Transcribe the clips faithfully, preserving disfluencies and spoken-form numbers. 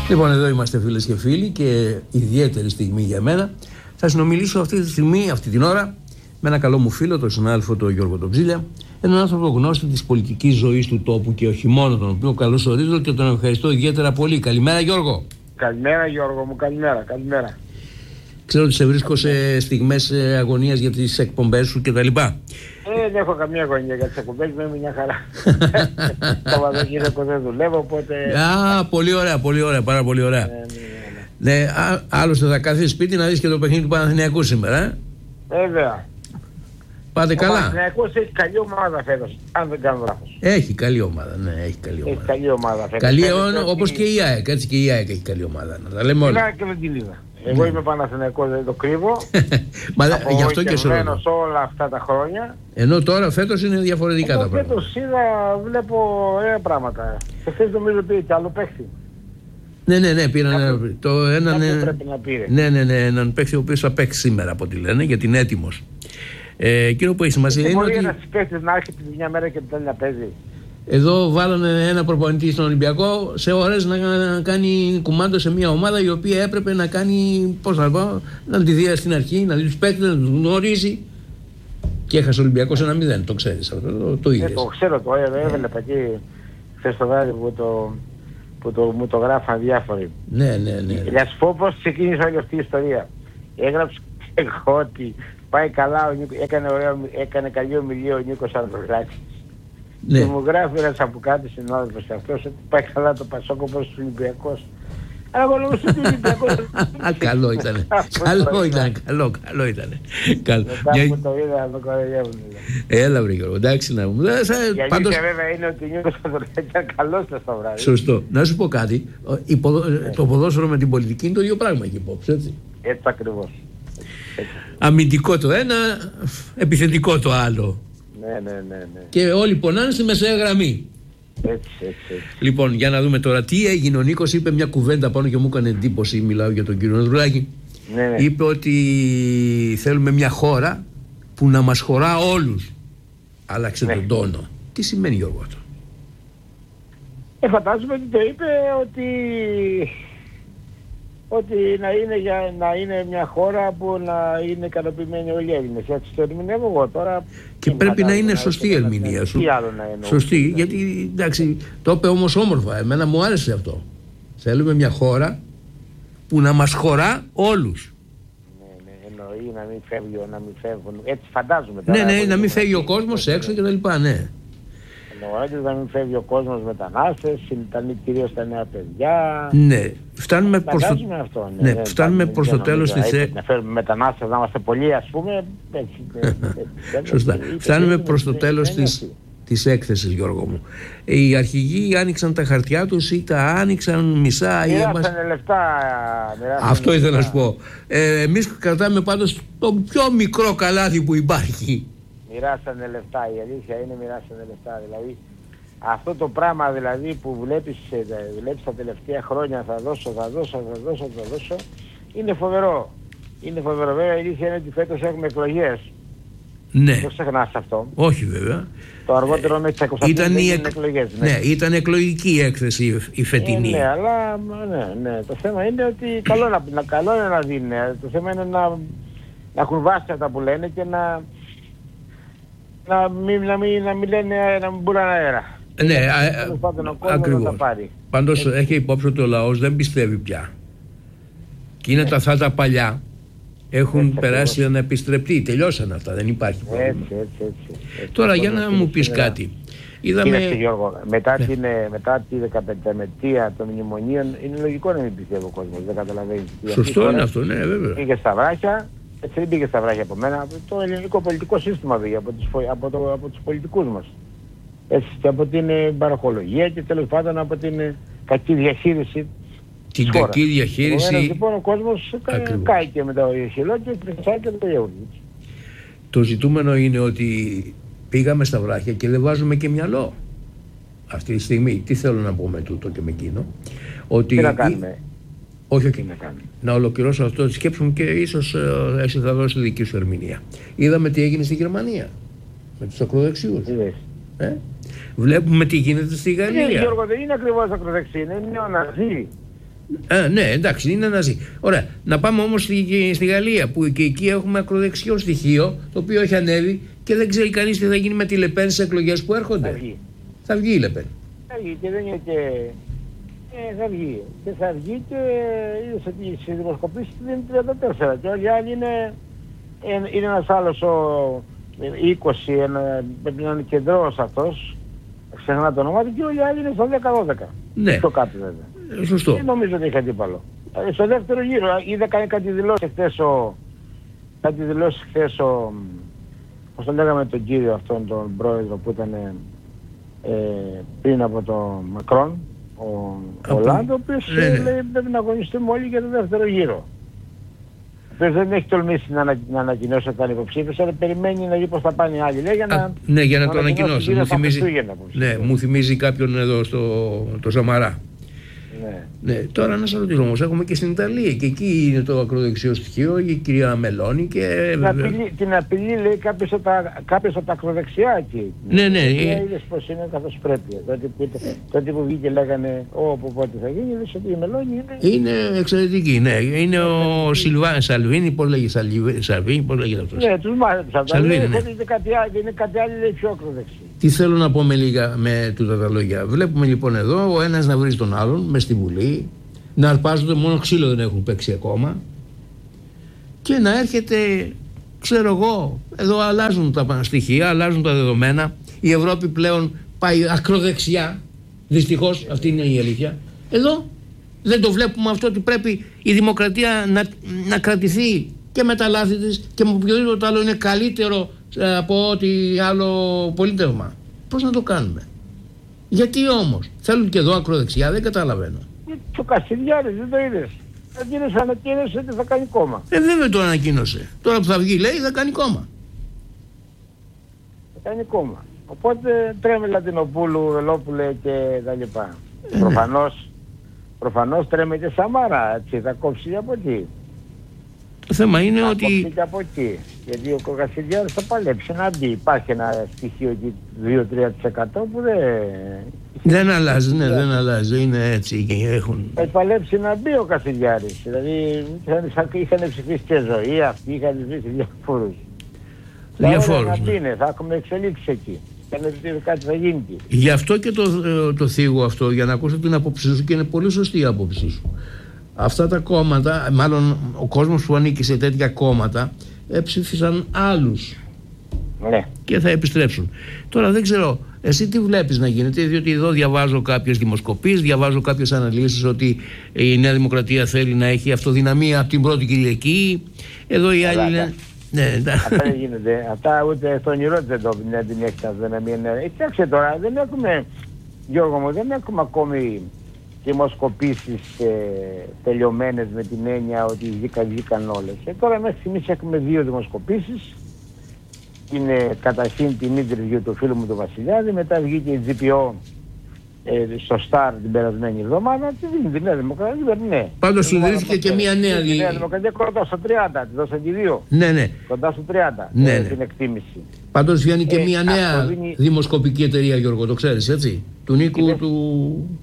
Λοιπόν, εδώ είμαστε φίλες και φίλοι και ιδιαίτερη στιγμή για μένα. Θα συνομιλήσω αυτή τη στιγμή, αυτή την ώρα, με ένα καλό μου φίλο, τον συνάδελφο τον Γιώργο τον Ψήλια, έναν άνθρωπο γνώστη της πολιτικής ζωής του τόπου και όχι μόνο, τον οποίο καλωσορίζω και τον ευχαριστώ ιδιαίτερα πολύ. Καλημέρα, Γιώργο. Καλημέρα, Γιώργο μου, καλημέρα, καλημέρα. Ξέρω ότι σε βρίσκω σε στιγμές αγωνίας για τις εκπομπές σου κτλ. Ε, δεν έχω καμία αγωνία για τις εκπομπές μου, είμαι μια χαρά. Το Σαββατοκύριακο δεν δουλεύω, οπότε. Α, πολύ ωραία, πολύ ωραία, πάρα πολύ ωραία. Ναι, ναι, ναι. Ναι, α, άλλωστε θα κάθεις σπίτι να δεις και το παιχνίδι του Παναθηναϊκού σήμερα, ε. Βέβαια. Πάτε Ο καλά. Ο Παναθηναϊκός έχει καλή ομάδα φέτος, αν δεν κάνω λάθος. Έχει καλή ομάδα, ναι, έχει καλή ομάδα. Έχει καλή ομάδα φέτος. Καλή Φέτος, όπως ότι... και η ΑΕΚ, έτσι και η ΑΕΚ έχει καλή ομάδα. Να τα λέμε όλα. Και δεν την είδα. Εγώ Ναι. είμαι Παναθηναϊκός, δεν το κρύβω. Μα γι' αυτό και σε ρωτώ. όλα αυτά τα χρόνια. Ενώ τώρα φέτος είναι διαφορετικά Εγώ τα πράγματα. φέτος είδα, βλέπω ωραία πράγματα. Εχθές νομίζω πήρε κι άλλο παίχτη. Ναι, ναι, ναι, πήραν Κάποιο- το έναν. Κάποιον πρέπει να πήρε. Ναι, ναι, ναι, έναν παίκτη ο οποίος θα παίξει σήμερα από ό,τι λένε, γιατί είναι έτοιμος. Ε, εκείνο που έχει σημασία Δεν είναι μπορεί ότι ένας παίχτης να έρχεται τη μια μέρα και μετά να παίζει. εδώ βάλανε ένα προπονητή στον Ολυμπιακό σε ώρες να κάνει κουμάντο σε μια ομάδα η οποία έπρεπε να κάνει, πώς να πω, να τη δει στην αρχή, να δει τους παίκτες, να τους γνωρίζει. Και έχασε ο Ολυμπιακός ένα μηδέν, το ξέρεις αυτό, το, το Ε, είδες. το ξέρω το, ε, έβλεπα εκεί χθες το βράδυ που, το, που το, μου το γράφαν διάφοροι. Ναι, ναι, ναι. Για σου πω πώς ξεκίνησε όλη αυτή η ιστορία. Έγραψε εγώ ότι πάει καλά, ο Νίκο, έκανε, ωραίο, έκανε καλή ομιλία ο Νίκος Ανδρουλάκης. Ναι. Και μου γράφει ένας από κάτω συνάδελφος αυτός ότι πάει καλά το Πασόκ όπως του Ολυμπιακός. Αλλά εγώ λόγω του Ολυμπιακός. Α, καλό ήταν. Καλό ήταν, καλό, καλό ήταν. Καλό. Μετά που το είδα να το κοροϊδεύουν. Έλα βρε Γιώργο, εντάξει να μου. Η αλήθεια βέβαια είναι ότι ο Νίκος Ανδρουλάκης ήταν καλός το βράδυ. Σωστό. Να σου πω κάτι. Η ποδο... Το ποδόσφαιρο με την πολιτική είναι το ίδιο πράγμα εκεί υπόψη, έτσι. Έτσι ακριβώς. Έτσι. Αμυντικό το ένα, επιθετικό το άλλο. Ναι, ναι, ναι, ναι. Και όλοι πονάνε στη μεσαία γραμμή. Έτσι, έτσι, έτσι. Λοιπόν, για να δούμε τώρα τι έγινε. Ο Νίκος είπε μια κουβέντα πάνω και μου έκανε εντύπωση. Μιλάω για τον κύριο Ανδρουλάκη. Ναι, ναι. Είπε ότι θέλουμε μια χώρα που να μας χωρά όλους. Άλλαξε Ναι. τον τόνο. Τι σημαίνει, Γιώργο, αυτό? Ε, φαντάζομαι ότι το είπε ότι, ότι να, είναι για, να είναι μια χώρα που να είναι ικανοποιημένοι όλοι οι Έλληνες. Έτσι το ερμηνεύω εγώ τώρα. Και τι πρέπει να φαντάζομαι, είναι σωστή η έχει να- ερμηνεία σου. Τι άλλο να εννοώ. Σωστή, γιατί εντάξει, το είπε όμως όμορφα. Εμένα μου άρεσε αυτό. Θέλουμε μια χώρα που να μας χωρά όλους. Ναι, ναι, εννοεί να μην φεύγει, να μην φεύγουν. Έτσι φαντάζομαι. Ναι, τώρα, ναι, εγώ να μην δεν φεύγει ο ξέρω. κόσμος έξω και τα λοιπά, ναι. Εννοώ να μην φεύγει ο κόσμος μετανάστες, κυρίως τα νέα παιδιά. Ναι, φτάνουμε προς το, Φαντάζομαι αυτό. ναι, δεν φτάνουμε δεν προς το νομίζω, τέλος της... έτσι, να φέρουμε μετανάστες, να είμαστε πολλοί, ας πούμε. Έτσι, δεν- δεν- Σωστά. δεν- Φτάνουμε δεν- προς το δεν- τέλος δεν είναι της, έτσι. της έκθεσης, Γιώργο μου. Οι αρχηγοί άνοιξαν τα χαρτιά τους ή τα άνοιξαν μισά ή έμας... Μοιράσανε λεφτά. μοιράσανε Αυτό ήθελα να λεφτά. σου πω. Ε, εμείς κρατάμε πάντως το πιο μικρό καλάθι που υπάρχει. Μοιράσανε λεφτά, η αλήθεια είναι μοιράσανε λεφτά. Δηλαδή, αυτό το πράγμα δηλαδή που βλέπεις, ε, βλέπεις τα τελευταία χρόνια θα δώσω, θα δώσω, θα δώσω, θα δώσω, είναι φοβερό. Είναι φοβερό. Βέβαια η αλήθεια είναι ότι φέτος έχουμε εκλογές. Ναι, Δεν ξεχνάς αυτό. όχι βέβαια. Το αργότερο μέχρι τα είκοσι Ήταν, η είναι εκ... εκλογές. ναι, ήταν εκλογική η έκθεση η φετινή. Ε, ναι, αλλά ναι, ναι. Το θέμα είναι ότι καλό, να, να, καλό είναι να δίνει. Το θέμα είναι να, να έχουν βάση αυτά που λένε και να, να, μην, να, μην, να μην λένε να μην μπουραν αέρα. Ναι, Τέλος πάντων, ο κόσμος ακριβώς. να τα πάρει. Πάντως έχει υπόψη ότι ο λαός δεν πιστεύει πια. Και είναι τα αυτά τα παλιά. Έχουν Έτσι, περάσει ακριβώς. να επιστρεπτεί. Τελειώσαν αυτά, δεν υπάρχει πρόβλημα. Έτσι, έτσι, έτσι, έτσι. Τώρα για Ο να κόσμος μου πεις σήμερα- κάτι. Είδαμε... Κοίταξε Γιώργο, μετά, Ναι. την, ε, μετά τη δεκαπενταετία των μνημονίων είναι λογικό να μην πιστεύει ο κόσμος, δεν καταλαβαίνει. Σωστό είναι αυτό, ναι, βέβαια. Πήγε στα βράχια, έτσι δεν πήγε στα βράχια από μένα, το ελληνικό πολιτικό σύστημα πήγε από τους, φο- από το, από τους πολιτικούς μας. Έτσι, και από την ε, παραχολογία και τέλος πάντων από την ε, κακή διαχείριση. Την της κακή χώρας. διαχείριση. Επομένως, λοιπόν ο κόσμος κα- Ακριβώς. κάει και με το χειλό και φρυσάει και το γεωργί. Το ζητούμενο είναι ότι πήγαμε στα βράχια και δεν βάζουμε και μυαλό. Αυτή τη στιγμή, τι θέλω να πω με τούτο και με εκείνο. Ότι Τι να κάνουμε. Όχι, Τι όχι. να κάνουμε. Να ολοκληρώσω αυτό τη σκέψη μου και ίσως ε, εσύ θα δώσει δική σου ερμηνεία. Είδαμε τι έγινε στη Γερμανία με τους ακροδεξιούς. Είδες. Ε? Βλέπουμε τι γίνεται στη Είναι, Γαλλία. Γιώργο, δεν είναι ακριβώς ακροδεξί, είναι νεοναζί. Α, ναι, εντάξει, είναι ναζί. Ωραία. Να πάμε όμως στη, στη Γαλλία, που και εκεί έχουμε ακροδεξιό στοιχείο, το οποίο έχει ανέβει και δεν ξέρει κανείς τι θα γίνει με τη Λεπέν στις εκλογές που έρχονται. Θα βγει. Θα βγει η Λεπέν. Θα βγει και δεν είναι και... Ε, θα βγει. Και θα βγει και είδες ότι στις δημοσκοπήσεις είναι τριάντα τέσσερα και όλοι οι άλλοι είναι, είναι ένας άλλος ο είκοσι, ένα, πρέπει να είναι κεντρός αυτός, ξεχνά το όνομά του, και όλοι οι άλλοι είναι στο δέκα δώδεκα. Ναι. Στο κάτω βέβαια. Ε, σωστό. Δεν νομίζω ότι έχει αντίπαλο. Ε, στο δεύτερο γύρο είδα κάνει κάτι δηλώσει χθες ο... Κάτι δηλώσει χθες ο... Πώς το λέγαμε τον κύριο αυτόν τον πρόεδρο που ήταν ε, πριν από τον Μακρόν, ο Ολάντο, ο οποίος ναι, ναι. λέει πρέπει να αγωνιστούμε όλοι για το δεύτερο γύρο. Ο οποίος δεν έχει τολμήσει να, ανα, να ανακοινώσει ότι θα είναι υποψήφιος, αλλά περιμένει να δει πώς θα πάνε οι άλλοι. Λέει, για να, Α, ναι, για να, να το ανακοινώσει. Μου θυμίζει, ναι, μου θυμίζει κάποιον εδώ στο το Σαμαρά. Ναι. Ναι, τώρα να σας ρωτήσω όμως, έχουμε και στην Ιταλία και εκεί είναι το ακροδεξιό στοιχείο, η κυρία Μελώνη και... Την απειλή, την απειλή λέει κάποιος από τα, κάποιος από τα ακροδεξιά εκεί. Ναι, ναι. Ε, είδες πως είναι καθώς πρέπει. Τότε που, τότε που βγήκε λέγανε όπου πότε θα γίνει, είδες ότι η Μελώνη είναι... Είναι εξαιρετική, ναι. Είναι ο Σιλβά, Σαλβίνη, πώς λέγει Σαλβίνη, πώς λέγεται αυτός. Ναι, τους μάθαμε. Σαλβίνη, ναι. Είναι κάτι άλλο, είναι κάτι άλλο λέει πιο ακροδεξί. Τι θέλω να πω με λίγα με τούτα τα λόγια. Βλέπουμε λοιπόν εδώ ο ένας να βρει τον άλλον μες στη Βουλή, να αρπάζονται, μόνο ξύλο δεν έχουν παίξει ακόμα, και να έρχεται, ξέρω εγώ, εδώ αλλάζουν τα στοιχεία, αλλάζουν τα δεδομένα. Η Ευρώπη πλέον πάει ακροδεξιά, δυστυχώς αυτή είναι η αλήθεια. Εδώ δεν το βλέπουμε αυτό, ότι πρέπει η δημοκρατία να, να κρατηθεί και με τα λάθη της και με οποιοδήποτε άλλο είναι καλύτερο από ό,τι άλλο πολίτευμα. Πώς να το κάνουμε? Γιατί όμως θέλουν και εδώ ακροδεξιά? Δεν καταλαβαίνω. Και ο Κασιδιάρης δεν το είδες? Ανακοίνωσε, ανακοίνωσε ότι θα κάνει κόμμα. Ε, βέβαια το ανακοίνωσε. Τώρα που θα βγει λέει θα κάνει κόμμα. Θα κάνει κόμμα. Οπότε τρέμε Λατινοπούλου, Βελόπουλε και τα λοιπά. Ε, προφανώς, ναι. προφανώς τρέμε και Σαμάρα, έτσι, θα κόψει από εκεί. Το θέμα είναι θα ότι... κόψει και από εκεί. Γιατί ο Κασιδιάρης θα παλέψει να μπει. Υπάρχει ένα στοιχείο εκεί δύο με τρία τοις εκατό που δεν... Δεν αλλάζει, ναι, δεν αλλάζει, είναι έτσι και έχουν... Θα παλέψει να μπει ο Κασιδιάρης. Δηλαδή είχαν, είχαν ψηφίσει και ζωή αυτοί, είχαν ψηφίσει διαφόρους. Διαφόρους, θα, ναι. είναι, θα έχουμε εξελίξει εκεί. Φαίνεται ότι κάτι θα γίνει εκεί. Γι' αυτό και το, το θίγω αυτό, για να ακούσω την άποψή σου, και είναι πολύ σωστή η άποψή σου. Αυτά τα κόμματα, μάλλον ο κόσμος που ανήκει σε τέτοια κόμματα, ψήφισαν άλλους. Ναι. Και θα επιστρέψουν. Τώρα δεν ξέρω, εσύ τι βλέπεις να γίνεται? Διότι εδώ διαβάζω κάποιες δημοσκοπήσεις, διαβάζω κάποιες αναλύσεις ότι η Νέα Δημοκρατία θέλει να έχει αυτοδυναμία από την πρώτη Κυριακή. Εδώ οι άλλοι λένε... Ναι, αυτά δεν γίνονται. Αυτά ούτε στον όνειρό δεν το δεν την έχει αυτοδυναμία. Ναι. Κοιτάξτε τώρα, δεν έχουμε, Γιώργο μου, δεν έχουμε ακόμη δημοσκοπήσεις ε, τελειωμένες με την έννοια ότι βγήκαν, βγήκαν όλες. Και τώρα μέχρι στιγμής έχουμε δύο δημοσκοπήσεις. Είναι καταρχήν την interview του φίλου μου του Βασιλιάδη, μετά βγήκε η τζι πι ο ε, στο Star την περασμένη εβδομάδα. Τι δίνει τη Νέα Δημοκρατία? Ναι. Πάντως ιδρύθηκε και μια νέα... Η Νέα Δημοκρατία κοντά στο τριάντα, τη δώσαν και δύο. Ναι, ναι. Κοντά στο τριάντα, ναι, ε, ναι. την εκτίμηση. Πάντως βγαίνει και ε, μια νέα δίνει... δημοσκοπική εταιρεία, Γιώργο, το ξέρεις, έτσι? Του Νίκου, είναι... του...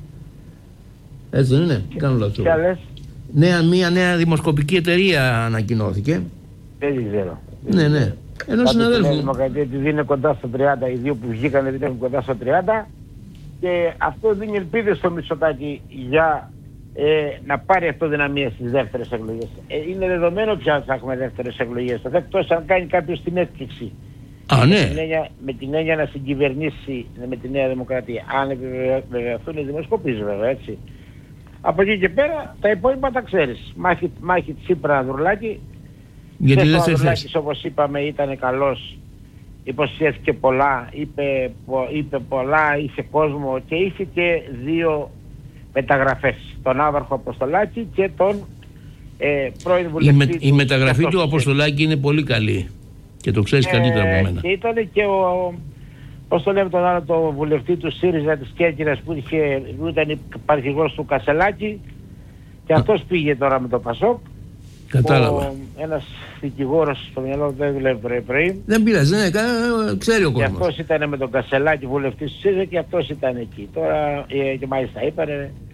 Έτσι δεν είναι? Και... Κάνω λάθος. Νέα, μια νέα δημοσκοπική εταιρεία ανακοινώθηκε. Δεν ξέρω. Ναι, ναι. Ενώ συναδέλφου. Η Δημοκρατία τη δίνει κοντά στο τριάντα, οι δύο που βγήκαν την έχουν κοντά στο τριάντα, και αυτό δίνει ελπίδες στο Μητσοτάκη για ε, να πάρει αυτοδυναμία στις δεύτερες εκλογές. Ε, είναι δεδομένο πια ότι θα έχουμε δεύτερες εκλογές. Θα εκτός αν κάνει κάποιος την έκπληξη. Α, ναι. Με την έννοια, με την έννοια να συγκυβερνήσει με τη Νέα Δημοκρατία. Αν επιβεβαιωθούν οι δημοσκοπήσεις βέβαια, έτσι. Από εκεί και πέρα τα υπόλοιπα τα ξέρεις. Μάχη, μάχη Τσίπρα Ανδρουλάκη. Γιατί δεν ο Ανδρουλάκης, όπως είπαμε, ήταν καλός, υποσχέθηκε πολλά, είπε, είπε πολλά, είχε κόσμο και είχε και δύο μεταγραφές. Τον Άβαρχο Αποστολάκη και τον ε, πρώην βουλευτή. Η, με, του, η μεταγραφή του Αποστολάκη είναι πολύ καλή και το ξέρεις ε, καλύτερα από μένα. Και ήταν και ο, πώς το λέμε τον άλλο, το βουλευτή του ΣΥΡΙΖΑ της Κέρκυρας που, είχε, που ήταν υπαρχηγός του Κασελάκη, και αυτός πήγε τώρα με το ΠΑΣΟΚ. Κατάλαβα. Ο, ένας δικηγόρος στο μυαλό δεν δουλεύει πρωί-πρωί. Δεν πειράζει, ναι, ξέρει ο κόσμος. Και αυτός ήταν με τον Κασελάκη βουλευτής του ΣΥΡΙΖΑ και αυτός ήταν εκεί. Τώρα ε, και μάλιστα είπανε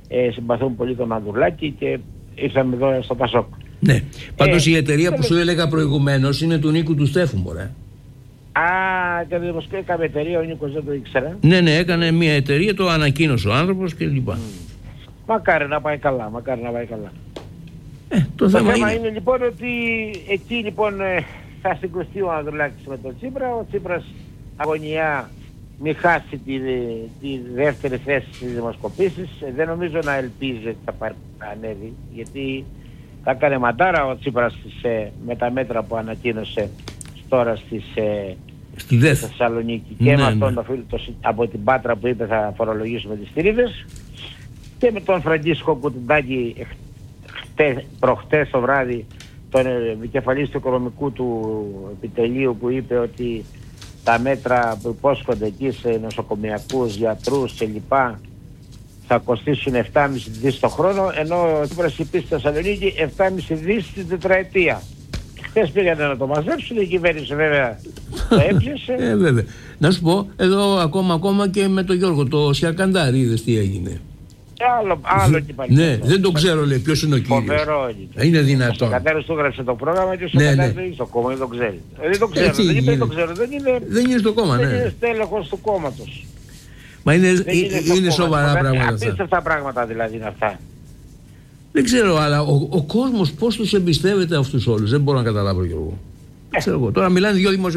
ε, συμπαθούν πολύ τον Ανδρουλάκη και ήρθαμε εδώ στο Πασόκ. Ναι. Πάντως ε, η εταιρεία που τέλος... σου έλεγα προηγουμένως είναι του Νίκου του Στέφου, μωρέ. Α, και δημοσιογραφία έκαμε εταιρεία, ο Νίκος δεν το ήξερα. Ναι, ναι, έκανε μια εταιρεία, το ανακοίνωσε ο άνθρωπος και λοιπά. Mm. Μακάρι να πάει καλά, μακάρι να πάει καλά. Ε, το, το θέμα, θέμα είναι... είναι λοιπόν ότι εκεί λοιπόν θα συγκρουστεί ο Ανδρουλάκης με τον Τσίπρα. Ο Τσίπρας αγωνιά μη χάσει τη, τη δεύτερη θέση στις δημοσκοπήσεις. Δεν νομίζω να ελπίζει ότι θα πάρει, να ανέβει, γιατί θα έκανε μαντάρα ο Τσίπρας στις, ε, με τα μέτρα που ανακοίνωσε τώρα στις, ε, στη Θεσσαλονίκη. Ναι, και με αυτόν ναι. το φίλο το, από την Πάτρα που είπε θα φορολογήσουμε τις θηρίδες, και με τον Φραντίσκο Κουτουντάκη προχτές το βράδυ, τον επικεφαλής του οικονομικού του επιτελείου, που είπε ότι τα μέτρα που υπόσχονται εκεί σε νοσοκομιακούς, γιατρούς κλπ θα κοστίσουν επτά κόμμα πέντε δις το χρόνο, ενώ ο Τσίπρας είπε στη Θεσσαλονίκη επτά κόμμα πέντε δις την τετραετία. Χθες πήγανε να το μαζέψουν, η κυβέρνηση βέβαια το έπιασε. Ε, βέβαια. Να σου πω, εδώ ακόμα, ακόμα και με τον Γιώργο, το Σιακαντάρι, είδες τι έγινε. Άλλο, άλλο και πάλι. Ναι, δεν το ξέρω, λέει, ποιος είναι ο κύριος. Φοβερό είναι. Είναι δυνατόν. Ο Σιακαντάρης του έγραψε το πρόγραμμα και ο Σιακαντάρης ναι, ναι. δεν είναι στο κόμμα, δεν το ξέρει. Δεν το ξέρω, δεν είπε το ξέρω, δεν είναι, δεν είναι στο κόμμα, δεν ναι. είναι στέλεχος του κόμματος. Μα είναι, είναι, είναι, είναι σοβαρά κόμμα, πράγματα. Απίστευτα πράγματα δηλαδή είναι αυτά. Δεν ξέρω, αλλά ο, ο κόσμος πώς τους εμπιστεύεται αυτούς όλους, δεν μπορώ να καταλάβω, Γιώργο. Ξέρω εγώ. Τώρα μιλάνε δυο δημοσιογράφοι.